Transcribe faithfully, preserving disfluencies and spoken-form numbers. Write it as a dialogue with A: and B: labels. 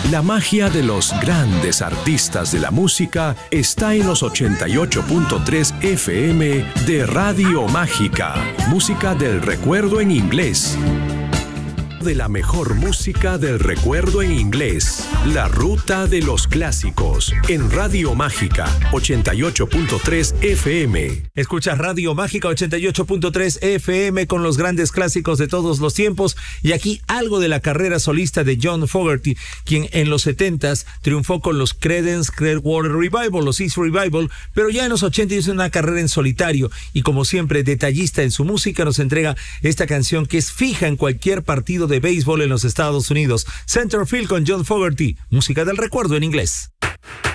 A: La magia de los grandes artistas de la música está en los ochenta y ocho punto tres F M de Radio Mágica. Música del recuerdo en inglés. De la mejor música del recuerdo en inglés. La ruta de los clásicos. En Radio Mágica ochenta y ocho punto tres F M.
B: Escuchas Radio Mágica ochenta y ocho punto tres F M con los grandes clásicos de todos los tiempos. Y aquí algo de la carrera solista de John Fogerty, quien en los setentas triunfó con los Creedence Clearwater Revival, los East Revival, pero ya en los ochenta hizo una carrera en solitario y, como siempre, detallista en su música, nos entrega esta canción que es fija en cualquier partido de béisbol en los Estados Unidos. Center Field con John Fogerty, música del recuerdo en inglés.